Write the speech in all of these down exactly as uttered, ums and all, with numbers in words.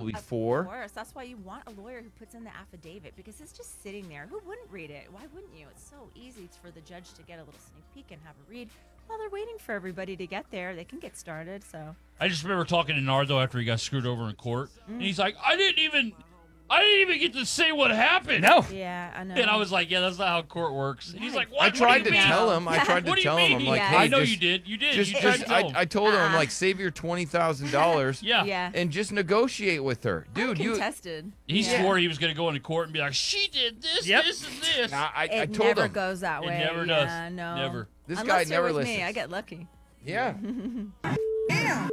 before. Of course. That's why you want a lawyer who puts in the affidavit, because it's just sitting there. Who wouldn't read it? Why wouldn't you? It's so easy for the judge to get a little sneak peek and have a read while they're waiting for everybody to get there. They can get started. So I just remember talking to Nardo after he got screwed over in court, Mm. and he's like, "I didn't even, I didn't even get to say what happened." No. yeah, I know. And I was like, "Yeah, that's not how court works." And he's like, "What?" I What do tried you to mean? tell him. I tried What to do you tell him. mean? I'm like, Yeah. hey, I know just, you did. You did. Just, you tried just, to tell I, him. I told him, I'm Uh-uh. like, save your twenty thousand dollars. yeah. yeah. And just negotiate with her, dude. You. Contested. He yeah. swore he was going to go into court and be like, "She did this, Yep. this, and this." Nah, I, It I told never him. goes that It way. never yeah, does. No. Never. This Unless guy you're never with listens. me, I get lucky. Yeah. Damn.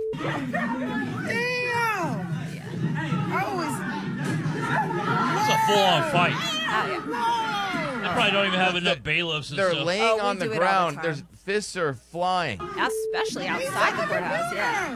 I It's a full-on fight. Oh, yeah. They probably don't even have enough bailiffs and They're stuff. laying Oh, we on the do it all the ground. time. There's fists are flying. Especially outside the courthouse, yeah.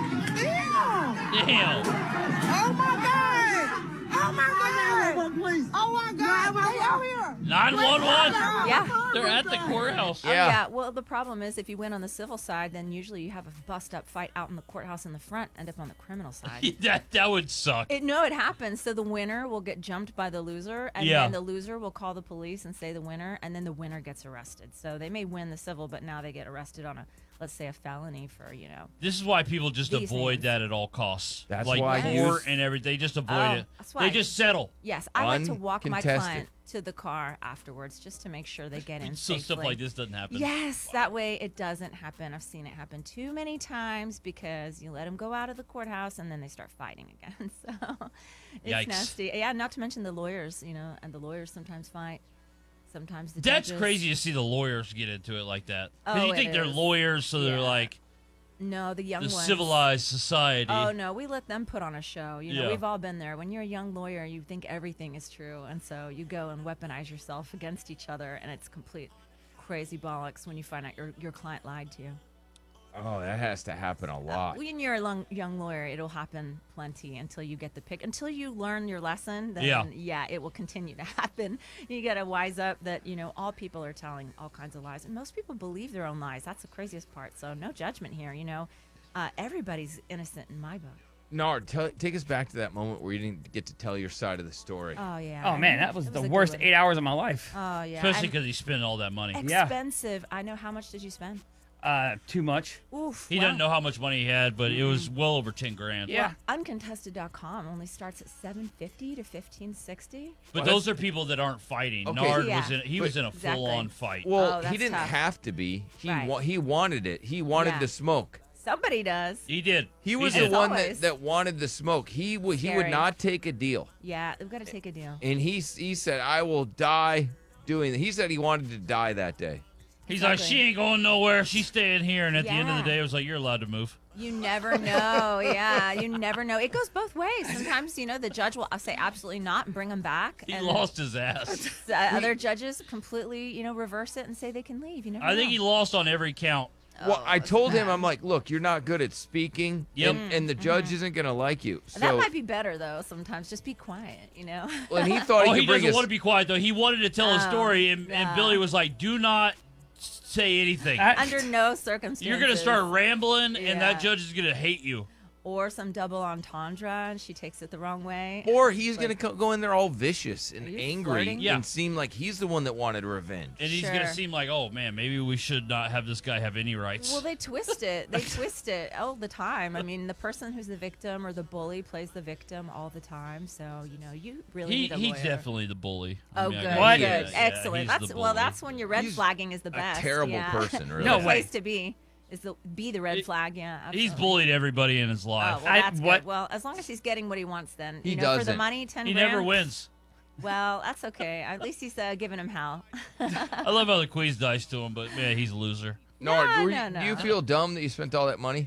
Damn. Damn. Oh my God. Oh my God. Oh my God. They out here. nine one one. Yeah. They're at the courthouse. Oh, Yeah. yeah. Well, the problem is if you win on the civil side, then usually you have a bust-up fight out in the courthouse in the front, end up on the criminal side. that that would suck. It, no, it happens. So the winner will get jumped by the loser, and Yeah. then the loser will call the police and say the winner, and then the winner gets arrested. So they may win the civil, but now they get arrested on a, let's say, a felony for, you know. This is why people just These avoid things. that at all costs. That's like why court use- and everything. They just avoid Oh, it. that's why They I- just settle. Yes, I like to walk my Uncontested. client to the car afterwards just to make sure they get in So safely. stuff like this doesn't happen. Yes, that way it doesn't happen. I've seen it happen too many times because you let them go out of the courthouse and then they start fighting again. So it's Yikes. nasty. Yeah, not to mention the lawyers, you know, and the lawyers sometimes fight. Sometimes the That's judges. crazy to see the lawyers get into it like that. Because Oh, you it think they're is. lawyers, so they're Yeah. like No, the young the ones. civilized society. Oh no, we let them put on a show. You know, Yeah. we've all been there. When you're a young lawyer, you think everything is true, and so you go and weaponize yourself against each other, and it's complete crazy bollocks when you find out your your client lied to you. Oh, that has to happen a lot. When you're a long, young lawyer, it'll happen plenty until you get the pick. Until you learn your lesson, then Yeah. yeah, it will continue to happen. You got to wise up that, you know, all people are telling all kinds of lies. And most people believe their own lies. That's the craziest part. So no judgment here, you know. Uh, everybody's innocent in my book. Nard, tell, take us back to that moment where you didn't get to tell your side of the story. Oh, yeah. Oh man, that was It the a good worst one. eight hours of my life. Oh, yeah. Especially And because he's spending all that money. Yeah. expensive. I know. How much did you spend? Uh, too much. Oof. He wow. doesn't know how much money he had, but it was well over ten grand. Yeah. Uncontested dot com only starts at seven fifty to fifteen sixty. But Well, those are people that aren't fighting. Okay. Nard Yeah. was in. He But- was in a Exactly. full-on fight. Well, Oh, he that's didn't tough. have to be. He Right. wa- he wanted it. He wanted Yeah. the smoke. Somebody does. he did. He was did. the one that, Always. that wanted the smoke. He would he would Scary. not take a deal, Yeah, we've got to take a deal. and he s- he said, "I will die doing." He said he wanted to die that day. He's like, Exactly. she ain't going nowhere. She's staying here. And at the end of the Yeah. day, it was like, you're allowed to move. You never know. Yeah, you never know. It goes both ways. Sometimes, you know, the judge will say absolutely not and bring them back. He and lost his ass. the other judges completely, you know, reverse it and say they can leave. You never I think know. he lost on every count. Well, Oh, I it's told him, bad. I'm like, "Look, you're not good at speaking, Yep. and, and the judge isn't gonna like you." So, That might be better, though, sometimes. Just be quiet, you know? well, and he thought Oh, he he could bring doesn't his. want to be quiet, though. He wanted to tell a Oh, story, and, and yeah. Billy was like, do not say anything. I- Under no circumstances. You're going to start rambling, and Yeah. that judge is going to hate you. Or some double entendre, and she takes it the wrong way. Or he's Like- gonna co- go in there all vicious and Are you angry flirting? Yeah. and seem like he's the one that wanted revenge. And he's going to Sure. seem like, oh, man, maybe we should not have this guy have any rights. Well, they twist it. They twist it all the time. I mean, the person who's the victim or the bully plays the victim all the time. So, you know, you really he, need a he's lawyer. definitely the bully. I Oh, mean, I good. gotta What? Good. say that. Yeah, Excellent. he's That's the well. bully. That's when your red He's flagging is the a best. terrible yeah. person, really. No The way. place to be is the be the red He- flag. Yeah. He's absolutely. bullied everybody in his Oh, life. well, I- that's what- good. Well, as long as he's getting what he wants, then He you know, for the doesn't. money, ten he grand. never wins. Well, that's okay. At least he's uh, giving him hell. I love how the queen's dice to him, but, man, he's a loser. Nard, No, were you- no, do you no. feel dumb that you spent all that money?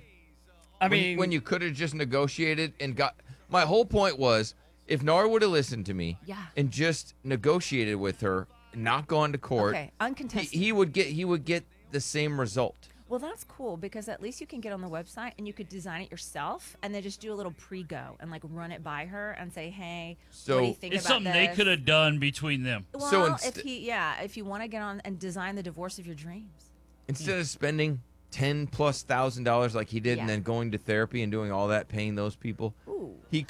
I When- mean, when you could have just negotiated and got. My whole point was, if Nard would have listened to me Yeah. and just negotiated with her, not gone to court, Okay, he, uncontested. he would get he would get the same result. Well, that's cool because at least you can get on the website and you could design it yourself and then just do a little pre-go and like run it by her and say, hey, So- what do you think It's about something this? they could have done between them. Well, So if inst- he, yeah, if you want to get on and design the divorce of your dreams. Instead of spending ten plus thousand dollars like he did, Yeah. and then going to therapy and doing all that, paying those people, Ooh. he